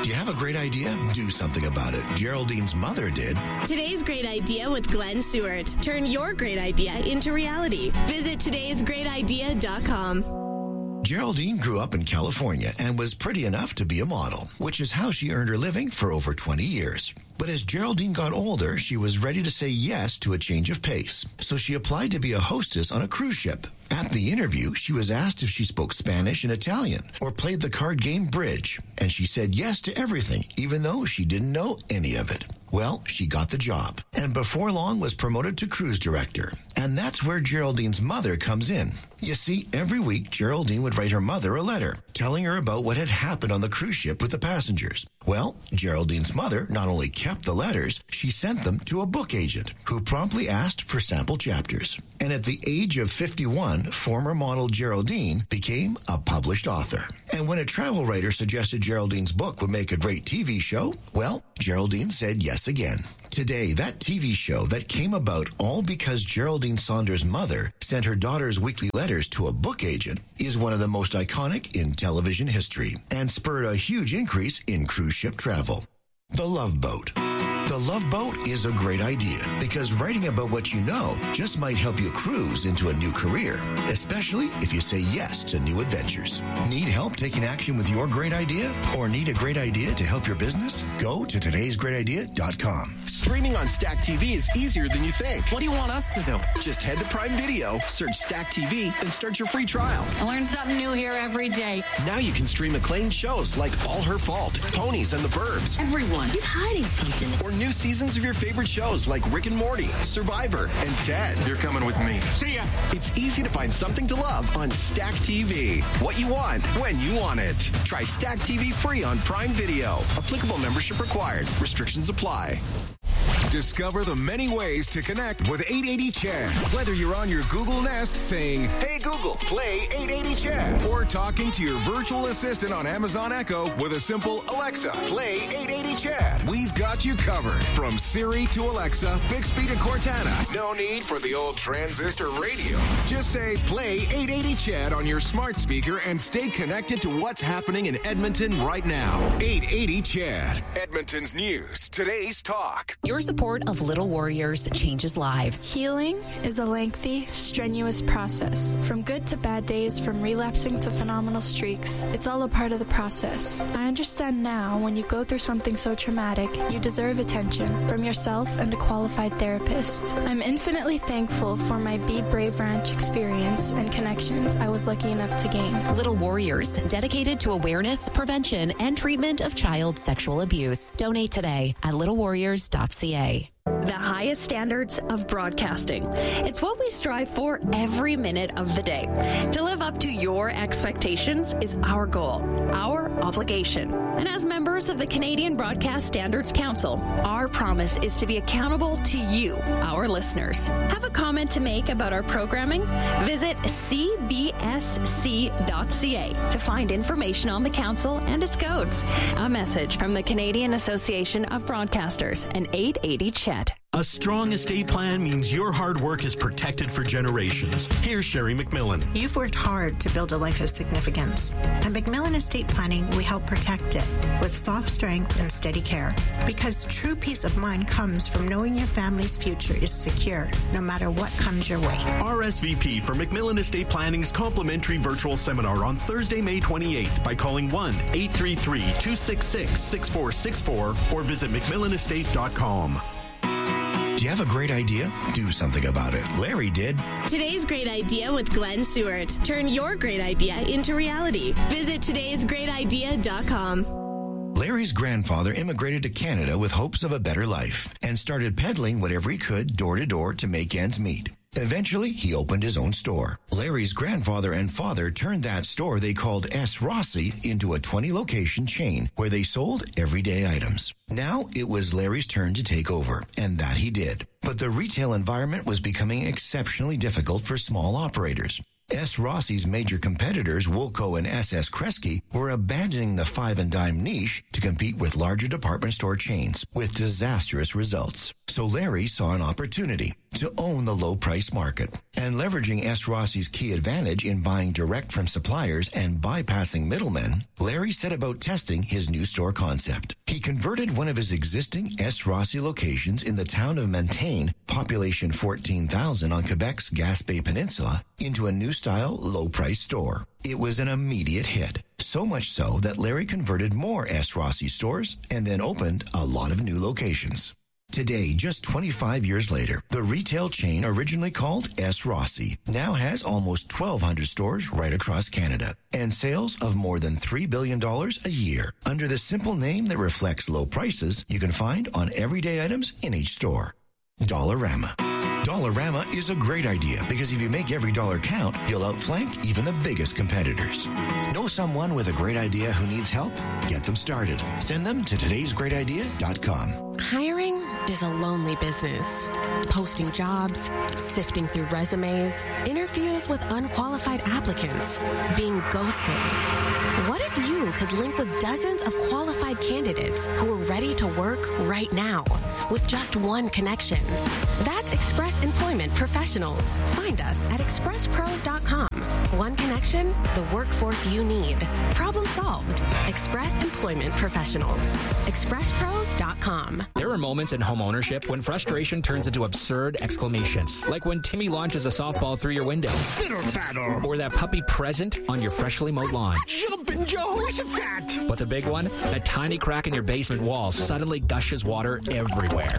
Do you have a great idea? Do something about it. Geraldine's mother did. Today's Great Idea with Glenn Stewart. Turn your great idea into reality. Visit today'sgreatidea.com. Geraldine grew up in California and was pretty enough to be a model, which is how she earned her living for over 20 years. But as Geraldine got older, she was ready to say yes to a change of pace. So she applied to be a hostess on a cruise ship. At the interview, she was asked if she spoke Spanish and Italian or played the card game Bridge. And she said yes to everything, even though she didn't know any of it. Well, she got the job, and before long was promoted to cruise director. And that's where Geraldine's mother comes in. You see, every week, Geraldine would write her mother a letter, telling her about what had happened on the cruise ship with the passengers. Well, Geraldine's mother not only kept the letters, she sent them to a book agent, who promptly asked for sample chapters. And at the age of 51, former model Geraldine became a published author. And when a travel writer suggested Geraldine's book would make a great TV show, well, Geraldine said yes again. Today, that TV show that came about all because Geraldine Saunders' mother sent her daughter's weekly letters to a book agent is one of the most iconic in television history and spurred a huge increase in cruise ship travel. The Love Boat. The Love Boat is a great idea because writing about what you know just might help you cruise into a new career, especially if you say yes to new adventures. Need help taking action with your great idea or need a great idea to help your business? Go to today'sgreatidea.com. Streaming on Stack TV is easier than you think. What do you want us to do? Just head to Prime Video, search Stack TV, and start your free trial. I learn something new here every day. Now you can stream acclaimed shows like All Her Fault, Ponies and the Burbs. Everyone is hiding something. Or new seasons of your favorite shows like Rick and Morty, Survivor, and Ted. You're coming with me. See ya. It's easy to find something to love on Stack TV. What you want, when you want it. Try Stack TV free on Prime Video. Applicable membership required. Restrictions apply. Discover the many ways to connect with 880 Chad. Whether you're on your Google Nest saying, "Hey Google, play 880 Chad," or talking to your virtual assistant on Amazon Echo with a simple "Alexa, play 880 Chad." We've got you covered. From Siri to Alexa, Bixby to Cortana. No need for the old transistor radio. Just say, "Play 880 Chad" on your smart speaker and stay connected to what's happening in Edmonton right now. 880 Chad, Edmonton's news, today's talk. Your support of Little Warriors changes lives. Healing is a lengthy, strenuous process. From good to bad days, from relapsing to phenomenal streaks, it's all a part of the process. I understand now when you go through something so traumatic, you deserve attention from yourself and a qualified therapist. I'm infinitely thankful for my Be Brave Ranch experience and connections I was lucky enough to gain. Little Warriors, dedicated to awareness, prevention, and treatment of child sexual abuse. Donate today at littlewarriors.ca. The highest standards of broadcasting. It's what we strive for every minute of the day. To live up to your expectations is our goal, our obligation. And as members of the Canadian Broadcast Standards Council, our promise is to be accountable to you, our listeners. Have a comment to make about our programming? Visit cbsc.ca to find information on the council and its codes. A message from the Canadian Association of Broadcasters and 880 Chet. A strong estate plan means your hard work is protected for generations. Here's Sherry McMillan. You've worked hard to build a life of significance. At McMillan Estate Planning, we help protect it with soft strength and steady care. Because true peace of mind comes from knowing your family's future is secure, no matter what comes your way. RSVP for McMillan Estate Planning's complimentary virtual seminar on Thursday, May 28th by calling 1-833-266-6464 or visit McMillanestate.com. Do you have a great idea? Do something about it. Larry did. Today's Great Idea with Glenn Stewart. Turn your great idea into reality. Visit today'sgreatidea.com. Larry's grandfather immigrated to Canada with hopes of a better life and started peddling whatever he could door to door to make ends meet. Eventually, he opened his own store. Larry's grandfather and father turned that store they called S. Rossi into a 20-location chain where they sold everyday items. Now, it was Larry's turn to take over, and that he did. But the retail environment was becoming exceptionally difficult for small operators. S. Rossi's major competitors, Woolco and S.S. Kresge, were abandoning the five and dime niche to compete with larger department store chains with disastrous results. So Larry saw an opportunity to own the low-price market. And leveraging S. Rossi's key advantage in buying direct from suppliers and bypassing middlemen, Larry set about testing his new store concept. He converted one of his existing S. Rossi locations in the town of Mentane, population 14,000 on Quebec's Gaspé Peninsula, into a new-style, low-price store. It was an immediate hit, so much so that Larry converted more S. Rossi stores and then opened a lot of new locations. Today, just 25 years later, the retail chain originally called S. Rossi now has almost 1,200 stores right across Canada and sales of more than $3 billion a year under the simple name that reflects low prices you can find on everyday items in each store. Dollarama. Dollarama is a great idea because if you make every dollar count, you'll outflank even the biggest competitors. Know someone with a great idea who needs help? Get them started. Send them to todaysgreatidea.com. Hiring is a lonely business. Posting jobs, sifting through resumes, interviews with unqualified applicants, being ghosted. What if you could link with dozens of qualified candidates who are ready to work right now with just one connection? That's Express Employment Professionals. Find us at expresspros.com. One connection, the workforce you need. Problem solved. Express Employment Professionals. expresspros.com. There are moments in home ownership when frustration turns into absurd exclamations, like when Timmy launches a softball through your window, or that puppy present on your freshly mowed lawn. Jumpin' Jehoshaphat! But the big one, that tiny crack in your basement wall suddenly gushes water everywhere.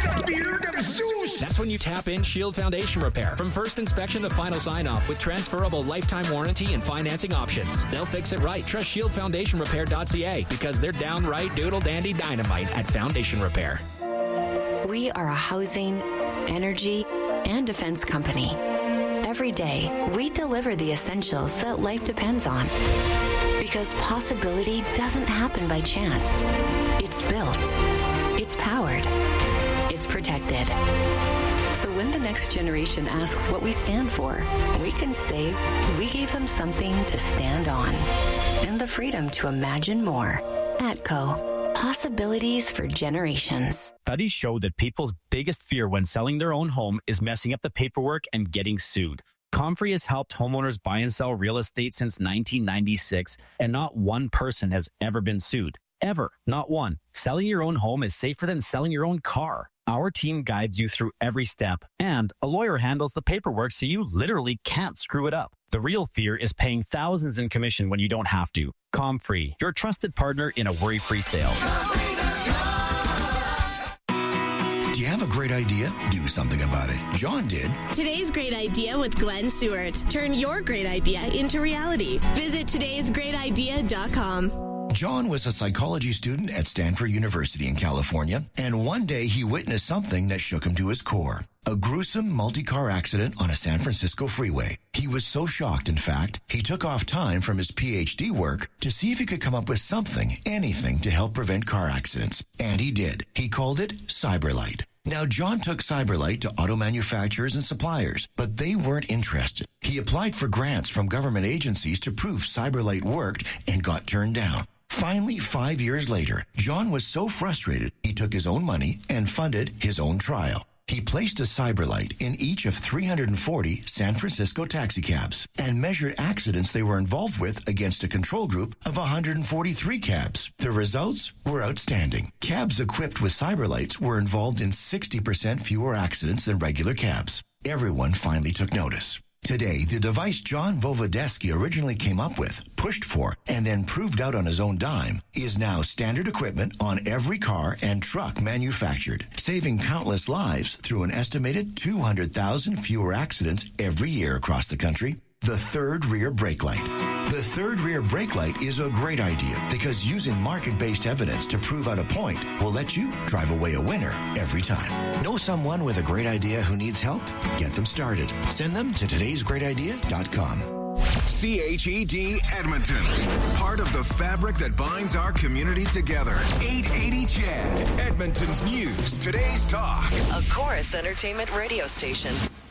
That's when you tap in Shield Foundation Repair. From first inspection to final sign-off with transferable lifetime warranty and financing options. They'll fix it right. Trust ShieldFoundationRepair.ca because they're downright doodle-dandy dynamite at Foundation Repair. We are a housing, energy, and defense company. Every day, we deliver the essentials that life depends on. Because possibility doesn't happen by chance. It's built. It's powered. It's protected. So when the next generation asks what we stand for, we can say we gave them something to stand on. And the freedom to imagine more. ATCO. Possibilities for generations. Studies show that people's biggest fear when selling their own home is messing up the paperwork and getting sued. Comfrey has helped homeowners buy and sell real estate since 1996, and not one person has ever been sued. Ever. Not one. Selling your own home is safer than selling your own car. Our team guides you through every step, and a lawyer handles the paperwork so you literally can't screw it up. The real fear is paying thousands in commission when you don't have to. Comfrey, your trusted partner in a worry-free sale. Do you have a great idea? Do something about it. John did. Today's Great Idea with Glenn Seward. Turn your great idea into reality. Visit todaysgreatidea.com. John was a psychology student at Stanford University in California, and one day he witnessed something that shook him to his core. A gruesome multi-car accident on a San Francisco freeway. He was so shocked, in fact, he took off time from his PhD work to see if he could come up with something, anything, to help prevent car accidents. And he did. He called it CyberLight. Now, John took CyberLight to auto manufacturers and suppliers, but they weren't interested. He applied for grants from government agencies to prove CyberLight worked and got turned down. Finally, 5 years later, John was so frustrated, he took his own money and funded his own trial. He placed a CyberLight in each of 340 San Francisco taxicabs and measured accidents they were involved with against a control group of 143 cabs. The results were outstanding. Cabs equipped with CyberLights were involved in 60% fewer accidents than regular cabs. Everyone finally took notice. Today, the device John Vovodesky originally came up with, pushed for, and then proved out on his own dime, is now standard equipment on every car and truck manufactured, saving countless lives through an estimated 200,000 fewer accidents every year across the country. The third rear brake light. The third rear brake light is a great idea because using market-based evidence to prove out a point will let you drive away a winner every time. Know someone with a great idea who needs help? Get them started. Send them to todaysgreatidea.com. CHED Edmonton. Part of the fabric that binds our community together. 880 CHED. Edmonton's news. Today's talk. A Chorus Entertainment radio station.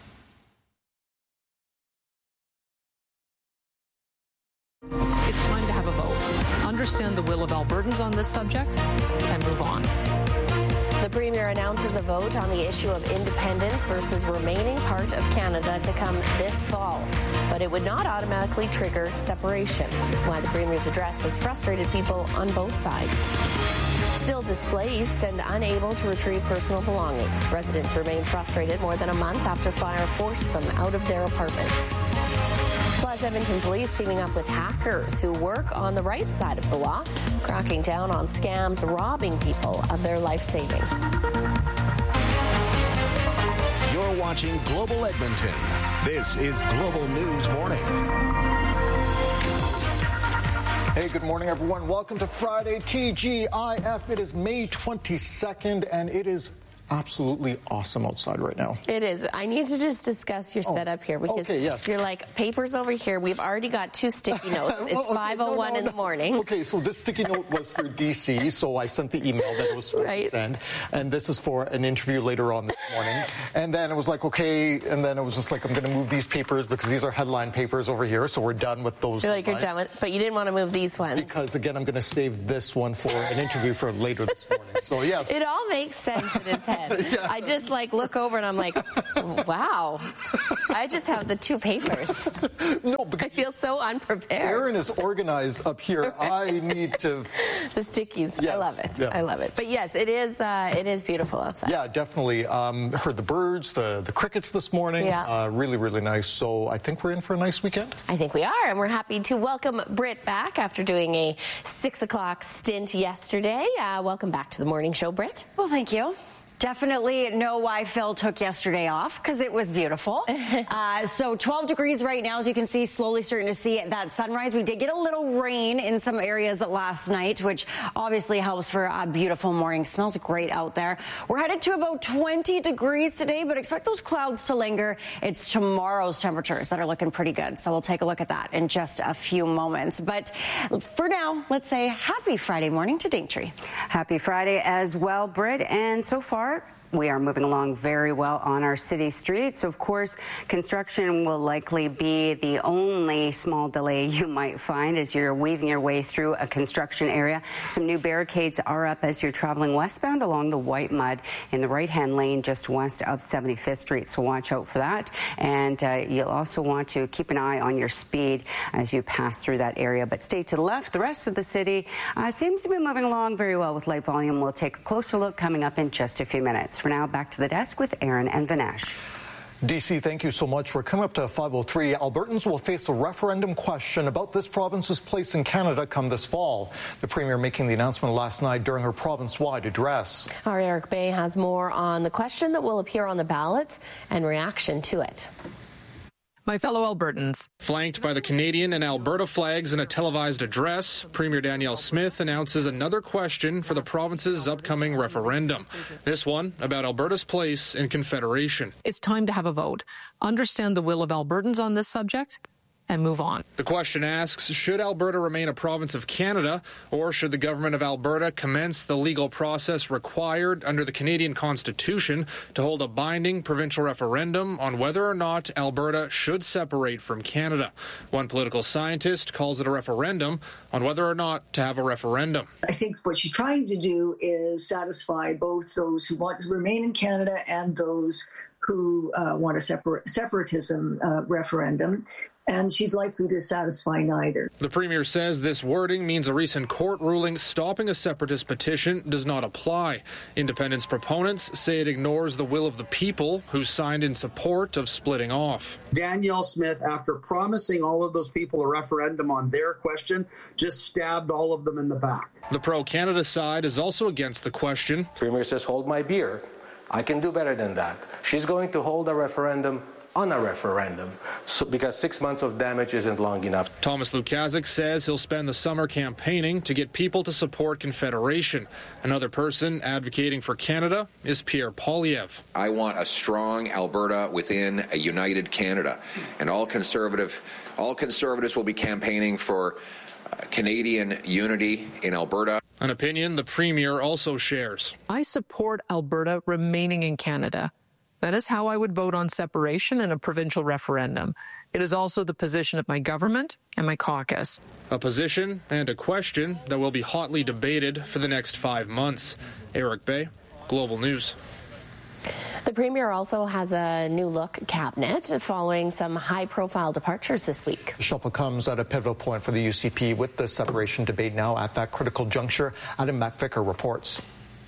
It's time to have a vote. Understand the will of Albertans on this subject and move on. The Premier announces a vote on the issue of independence versus remaining part of Canada to come this fall, but it would not automatically trigger separation. Why the Premier's address has frustrated people on both sides. Still displaced and unable to retrieve personal belongings, residents remain frustrated more than a month after fire forced them out of their apartments. Plus, Edmonton police teaming up with hackers who work on the right side of the law, cracking down on scams, robbing people of their life savings. You're watching Global Edmonton. This is Global News Morning. Hey, good morning, everyone. Welcome to Friday TGIF. It is May 22nd, and it is absolutely awesome outside right now. It is. I need to just discuss your setup here because you're like, papers over here. We've already got 2 sticky notes. It's 5:01 in the morning. Okay, so this sticky note was for DC, so I sent the email that it was supposed to send. And this is for an interview later on this morning. And then it was like, okay, and then it was just like, I'm going to move these papers because these are headline papers over here, so we're done with those. You're like, you're done with, but you didn't want to move these ones. Because, again, I'm going to save this one for an interview for later this morning. So, yes. It all makes sense in his head. Yeah. I just look over and I'm like, wow, I just have the 2 papers. No, because I feel so unprepared. Aaron is organized up here. I need to. The stickies. Yes. I love it. Yeah. I love it. But yes, it is beautiful outside. Yeah, definitely. Heard the birds, the crickets this morning. Yeah. Really, really nice. So I think we're in for a nice weekend. I think we are, and we're happy to welcome Britt back after doing a 6 o'clock stint yesterday. Welcome back to the morning show, Britt. Well, thank you. Definitely know why Phil took yesterday off, because it was beautiful. So 12 degrees right now, as you can see, slowly starting to see that sunrise. We did get a little rain in some areas last night, which obviously helps for a beautiful morning. Smells great out there. We're headed to about 20 degrees today, but expect those clouds to linger. It's tomorrow's temperatures that are looking pretty good. So we'll take a look at that in just a few moments. But for now, let's say happy Friday morning to Daintree. Happy Friday as well, Britt. And so far, we are moving along very well on our city streets. Of course, construction will likely be the only small delay you might find as you're weaving your way through a construction area. Some new barricades are up as you're traveling westbound along the White Mud in the right-hand lane just west of 75th Street. So watch out for that. And you'll also want to keep an eye on your speed as you pass through that area. But stay to the left. The rest of the city seems to be moving along very well with light volume. We'll take a closer look coming up in just a few minutes. For now, back to the desk with Aaron and Vinesh. DC, thank you so much. We're coming up to 5:03. Albertans will face a referendum question about this province's place in Canada come this fall. The Premier making the announcement last night during her province-wide address. Our Eric Bay has more on the question that will appear on the ballot and reaction to it. My fellow Albertans. Flanked by the Canadian and Alberta flags in a televised address, Premier Danielle Smith announces another question for the province's upcoming referendum. This one about Alberta's place in Confederation. It's time to have a vote, understand the will of Albertans on this subject, and move on. The question asks, should Alberta remain a province of Canada, or should the government of Alberta commence the legal process required under the Canadian Constitution to hold a binding provincial referendum on whether or not Alberta should separate from Canada? One political scientist calls it a referendum on whether or not to have a referendum. I think what she's trying to do is satisfy both those who want to remain in Canada and those who want a separatism referendum. And she's likely to satisfy neither. The Premier says this wording means a recent court ruling stopping a separatist petition does not apply. Independence proponents say it ignores the will of the people who signed in support of splitting off. Danielle Smith, after promising all of those people a referendum on their question, just stabbed all of them in the back. The pro-Canada side is also against the question. Premier says, hold my beer. I can do better than that. She's going to hold a referendum on a referendum, because 6 months of damage isn't long enough. Thomas Lukazik says he'll spend the summer campaigning to get people to support Confederation. Another person advocating for Canada is Pierre Poilievre. I want a strong Alberta within a united Canada, and all conservatives will be campaigning for Canadian unity in Alberta. An opinion the Premier also shares. I support Alberta remaining in Canada. That is how I would vote on separation in a provincial referendum. It is also the position of my government and my caucus. A position and a question that will be hotly debated for the next 5 months. Eric Bay, Global News. The Premier also has a new look cabinet following some high-profile departures this week. The shuffle comes at a pivotal point for the UCP with the separation debate now at that critical juncture. Adam McVicker reports.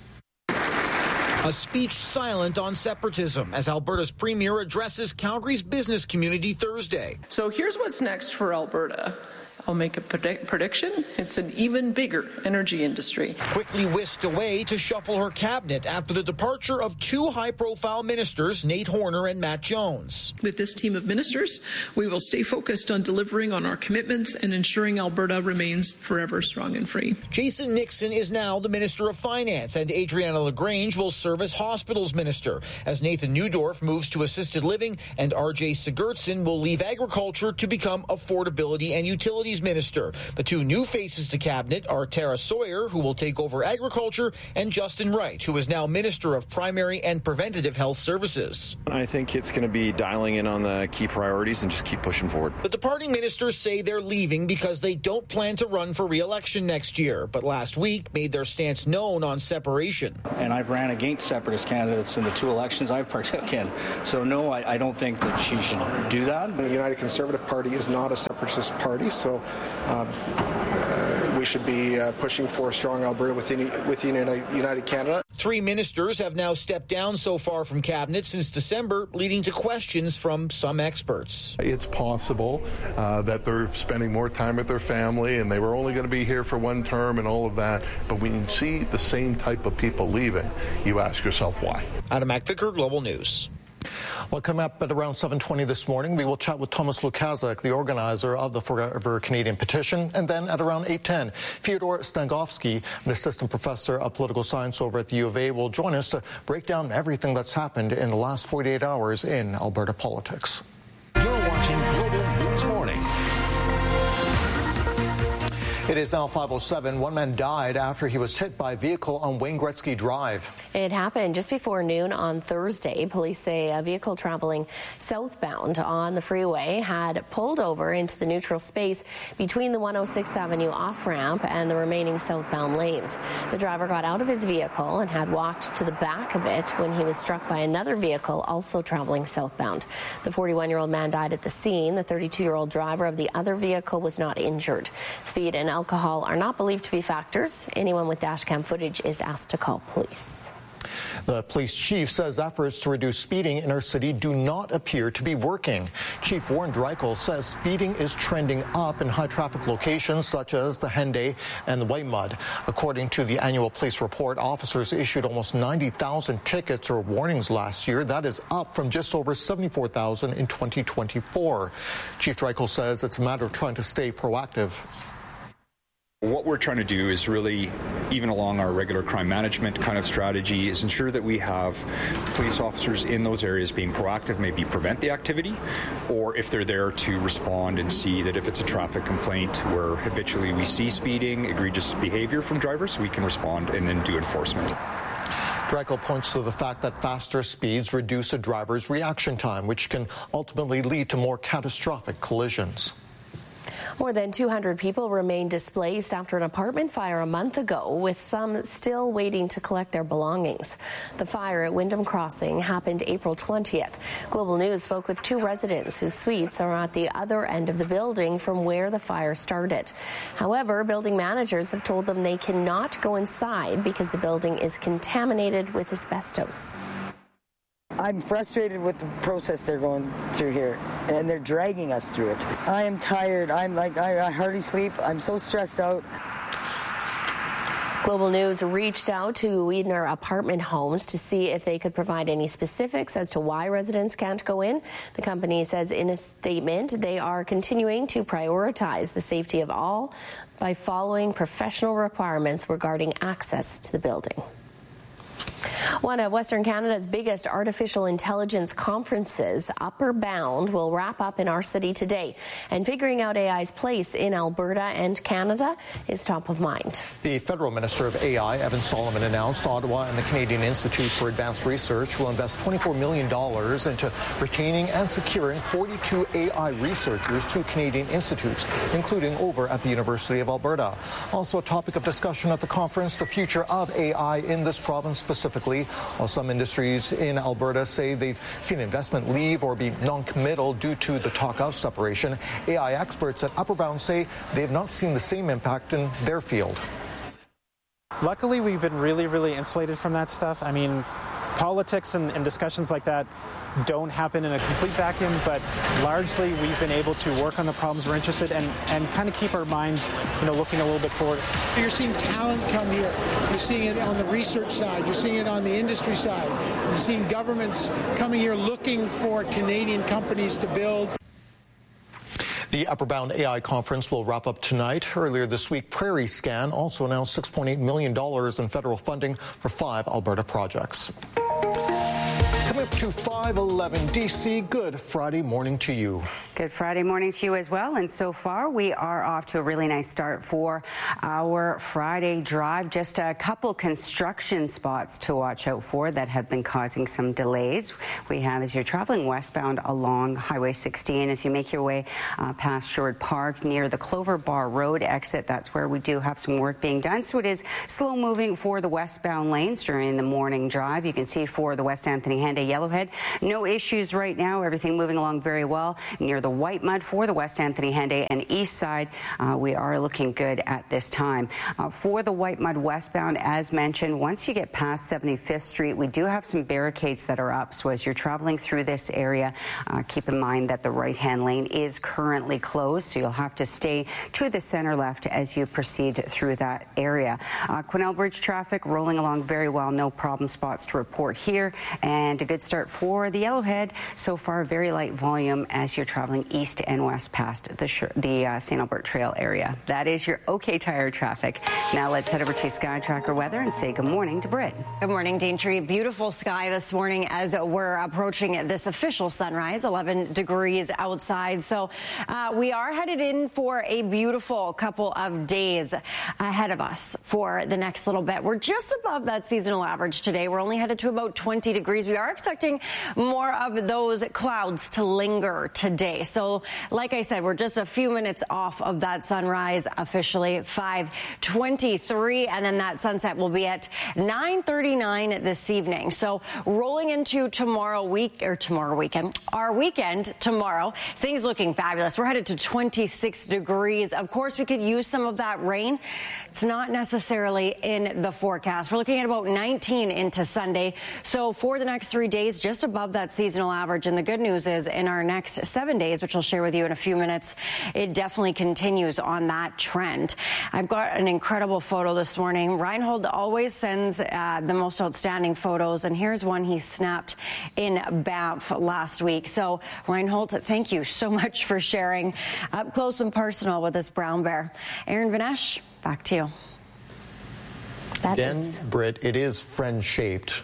A speech silent on separatism as Alberta's Premier addresses Calgary's business community Thursday. So here's what's next for Alberta. I'll make a prediction. It's an even bigger energy industry. Quickly whisked away to shuffle her cabinet after the departure of two high-profile ministers, Nate Horner and Matt Jones. With this team of ministers, we will stay focused on delivering on our commitments and ensuring Alberta remains forever strong and free. Jason Nixon is now the Minister of Finance, and Adriana LaGrange will serve as Hospitals Minister, as Nathan Neudorf moves to Assisted Living, and R.J. Sigurdsson will leave Agriculture to become Affordability and Utilities Minister. The two new faces to cabinet are Tara Sawyer, who will take over agriculture, and Justin Wright, who is now Minister of Primary and Preventative Health Services. I think it's going to be dialing in on the key priorities and just keep pushing forward. The departing ministers say they're leaving because they don't plan to run for re-election next year, but last week made their stance known on separation. And I've ran against separatist candidates in the two elections I've partook in. So no, I don't think that she should do that. The United Conservative Party is not a separatist party, so we should be pushing for a strong Alberta within United Canada. Three ministers have now stepped down so far from cabinet since December, leading to questions from some experts. It's possible that they're spending more time with their family and they were only going to be here for one term and all of that. But when you see the same type of people leaving, you ask yourself why. Adam McVicker, Global News. Well, coming up at around 7:20 this morning, we will chat with Thomas Lukaszak, the organizer of the Forever Canadian petition. And then at around 8:10, Fyodor Stangovsky, an assistant professor of political science over at the U of A, will join us to break down everything that's happened in the last 48 hours in Alberta politics. You're watching Global News Morning. It is now 5:07. One man died after he was hit by a vehicle on Wayne Gretzky Drive. It happened just before noon on Thursday. Police say a vehicle traveling southbound on the freeway had pulled over into the neutral space between the 106th Avenue off-ramp and the remaining southbound lanes. The driver got out of his vehicle and had walked to the back of it when he was struck by another vehicle also traveling southbound. The 41-year-old man died at the scene. The 32-year-old driver of the other vehicle was not injured. Speed and alcohol are not believed to be factors. Anyone with dashcam footage is asked to call police. The police chief says efforts to reduce speeding in our city do not appear to be working. Chief Warren Dreichel says speeding is trending up in high-traffic locations such as the Henday and the Waymud. According to the annual police report, officers issued almost 90,000 tickets or warnings last year. That is up from just over 74,000 in 2024. Chief Dreichel says it's a matter of trying to stay proactive. What we're trying to do is really, even along our regular crime management kind of strategy, is ensure that we have police officers in those areas being proactive, maybe prevent the activity, or if they're there to respond and see that if it's a traffic complaint where habitually we see speeding, egregious behavior from drivers, we can respond and then do enforcement. Dreichel points to the fact that faster speeds reduce a driver's reaction time, which can ultimately lead to more catastrophic collisions. More than 200 people remain displaced after an apartment fire a month ago, with some still waiting to collect their belongings. The fire at Wyndham Crossing happened April 20th. Global News spoke with two residents whose suites are at the other end of the building from where the fire started. However, building managers have told them they cannot go inside because the building is contaminated with asbestos. I'm frustrated with the process they're going through here, and they're dragging us through it. I am tired. I hardly sleep. I'm so stressed out. Global News reached out to Weidner Apartment Homes to see if they could provide any specifics as to why residents can't go in. The company says in a statement they are continuing to prioritize the safety of all by following professional requirements regarding access to the building. One of Western Canada's biggest artificial intelligence conferences, Upper Bound, will wrap up in our city today. And figuring out AI's place in Alberta and Canada is top of mind. The Federal Minister of AI, Evan Solomon, announced Ottawa and the Canadian Institute for Advanced Research will invest $24 million into retaining and securing 42 AI researchers to Canadian institutes, including over at the University of Alberta. Also a topic of discussion at the conference, the future of AI in this province specifically. while some industries in Alberta say they've seen investment leave or be non-committal due to the talk of separation. AI experts at Upper Bound say they have not seen the same impact in their field. Luckily, we've been really insulated from that stuff. I mean, politics and discussions like that don't happen in a complete vacuum, but largely we've been able to work on the problems we're interested in and kind of keep our mind, looking a little bit forward. You're seeing talent come here. You're seeing it on the research side. You're seeing it on the industry side. You're seeing governments coming here looking for Canadian companies to build. The Upper Bound AI conference will wrap up tonight. Earlier this week, Prairie Scan also announced $6.8 million in federal funding for 5 Alberta projects. Coming up to 5:11 DC. Good Friday morning to you. Good Friday morning to you as well. And so far, we are off to a really nice start for our Friday drive. Just a couple construction spots to watch out for that have been causing some delays. We have, as you're traveling westbound along Highway 16, as you make your way past Sherwood Park near the Clover Bar Road exit, that's where we do have some work being done. So it is slow moving for the westbound lanes during the morning drive. You can see for the West Anthony Henday Yellowhead, no issues right now. Everything moving along very well. Near the White Mud for the West Anthony Henday and east side, we are looking good at this time. For the White Mud westbound, as mentioned, once you get past 75th Street, we do have some barricades that are up. So as you're traveling through this area, keep in mind that the right-hand lane is currently closed. So you'll have to stay to the center left as you proceed through that area. Quesnel Bridge traffic rolling along very well. No problem spots to report here. And a good start for the Yellowhead. So far, very light volume as you're traveling east and west past the St. Albert Trail area. That is your OK Tire traffic. Now let's head over to Sky Tracker weather and say good morning to Britt. Good morning, Daintree. Beautiful sky this morning as we're approaching this official sunrise, 11 degrees outside. So we are headed in for a beautiful couple of days ahead of us for the next little bit. We're just above that seasonal average today. We're only headed to about 20 degrees. We are expecting more of those clouds to linger today. So like I said, we're just a few minutes off of that sunrise officially, 5:23, and then that sunset will be at 9:39 this evening. So rolling into our weekend tomorrow, things looking fabulous. We're headed to 26 degrees. Of course, we could use some of that rain. It's not necessarily in the forecast. We're looking at about 19 into Sunday. So for the next 3 days, just above that seasonal average. And the good news is in our next 7 days, which I'll share with you in a few minutes, it definitely continues on that trend. I've got an incredible photo this morning. Reinhold always sends the most outstanding photos. And here's one he snapped in Banff last week. So Reinhold, thank you so much for sharing up close and personal with this brown bear. Aaron Vinesh, back to you. Britt, it is friend-shaped.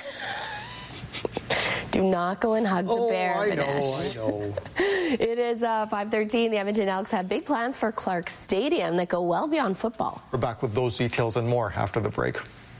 Do not go and hug the bear, I Vinesh. know. It is 5:13. The Edmonton Elks have big plans for Clark Stadium that go well beyond football. We're back with those details and more after the break.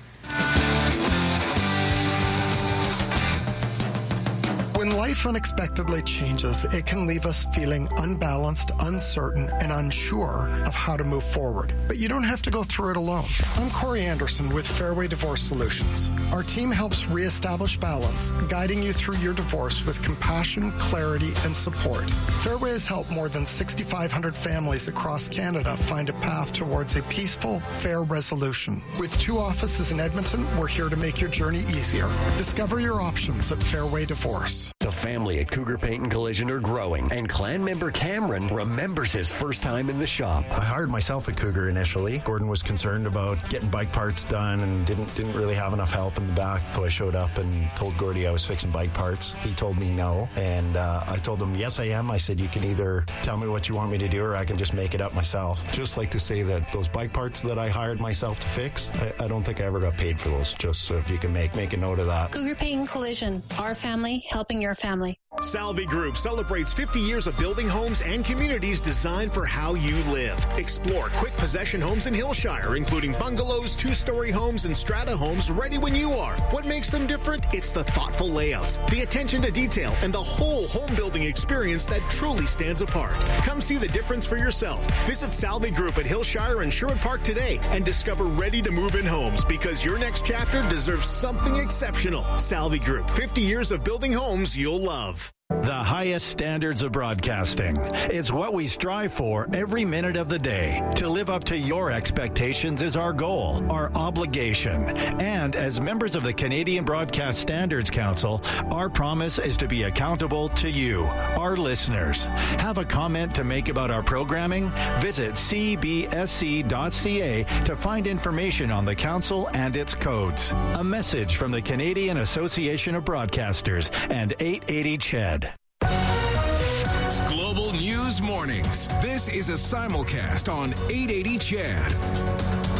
When life unexpectedly changes, it can leave us feeling unbalanced, uncertain, and unsure of how to move forward. But you don't have to go through it alone. I'm Corey Anderson with Fairway Divorce Solutions. Our team helps reestablish balance, guiding you through your divorce with compassion, clarity, and support. Fairway has helped more than 6,500 families across Canada find a path towards a peaceful, fair resolution. With 2 offices in Edmonton, we're here to make your journey easier. Discover your options at Fairway Divorce. The family at Cougar Paint and Collision are growing, and clan member Cameron remembers his first time in the shop. I hired myself at Cougar initially. Gordon was concerned about getting bike parts done and didn't really have enough help in the back. So I showed up and told Gordy I was fixing bike parts. He told me no, and I told him, yes, I am. I said, you can either tell me what you want me to do or I can just make it up myself. Just like to say that those bike parts that I hired myself to fix, I don't think I ever got paid for those, just so if you can make a note of that. Cougar Paint and Collision, our family helping your family. Salvi Group celebrates 50 years of building homes and communities designed for how you live. Explore quick possession homes in Hillshire, including bungalows, two-story homes, and strata homes ready when you are. What makes them different? It's the thoughtful layouts, the attention to detail, and the whole home building experience that truly stands apart. Come see the difference for yourself. Visit Salvi Group at Hillshire and Sherwood Park today and discover ready-to-move-in homes, because your next chapter deserves something exceptional. Salvi Group, 50 years of building homes you'll love. The highest standards of broadcasting. It's what we strive for every minute of the day. To live up to your expectations is our goal, our obligation. And as members of the Canadian Broadcast Standards Council, our promise is to be accountable to you, our listeners. Have a comment to make about our programming? Visit cbsc.ca to find information on the council and its codes. A message from the Canadian Association of Broadcasters and 880 CHED. Global News Mornings. This is a simulcast on 880 CHED.